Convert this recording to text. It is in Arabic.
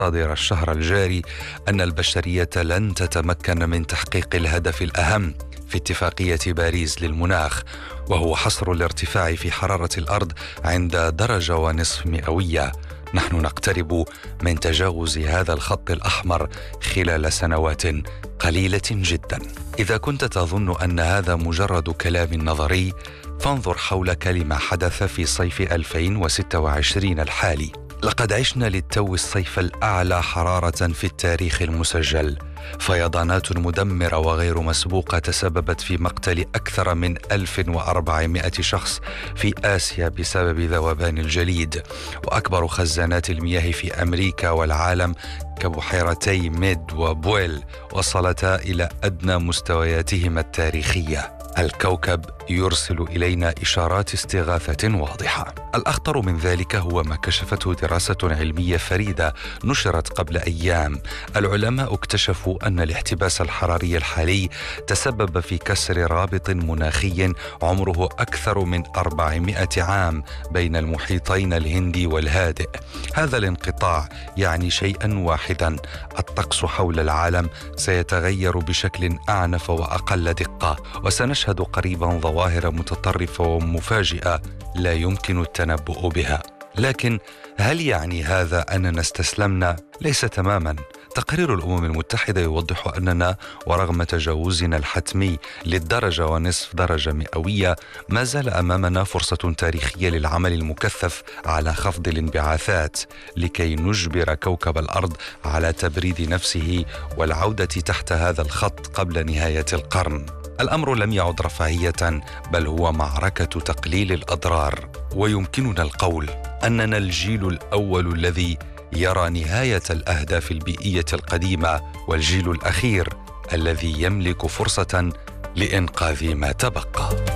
الصادرة الشهر الجاري أن البشرية لن تتمكن من تحقيق الهدف الأهم في اتفاقية باريس للمناخ، وهو حصر الارتفاع في حرارة الأرض عند 1.5 مئوية. نحن نقترب من تجاوز هذا الخط الأحمر خلال سنوات قليلة جدا. إذا كنت تظن أن هذا مجرد كلام نظري، فانظر حولك لما حدث في صيف 2026 الحالي. لقد عشنا للتو الصيف الأعلى حرارة في التاريخ المسجل. فيضانات مدمرة وغير مسبوقة تسببت في مقتل أكثر من 1400 شخص في آسيا بسبب ذوبان الجليد. وأكبر خزانات المياه في أمريكا والعالم كبحيرتي ميد وبويل وصلتا إلى أدنى مستوياتهما التاريخية. الكوكب يرسل إلينا إشارات استغاثة واضحة. الأخطر من ذلك هو ما كشفته دراسة علمية فريدة نشرت قبل أيام. العلماء اكتشفوا أن الاحتباس الحراري الحالي تسبب في كسر رابط مناخي عمره أكثر من 400 عام بين المحيطين الهندي والهادئ. هذا الانقطاع يعني شيئا واحدا: الطقس حول العالم سيتغير بشكل أعنف وأقل دقة، وسنشهد قريبا ظواهر متطرفة ومفاجئة لا يمكن التنبؤ بها. لكن هل يعني هذا أننا استسلمنا؟ ليس تماما. تقرير الأمم المتحدة يوضح أننا ورغم تجاوزنا الحتمي ل1.5 درجة مئوية، ما زال أمامنا فرصة تاريخية للعمل المكثف على خفض الانبعاثات لكي نجبر كوكب الأرض على تبريد نفسه والعودة تحت هذا الخط قبل نهاية القرن. الأمر لم يعد رفاهية، بل هو معركة تقليل الأضرار. ويمكننا القول أننا الجيل الأول الذي يرى نهاية الأهداف البيئية القديمة، والجيل الأخير الذي يملك فرصة لإنقاذ ما تبقى.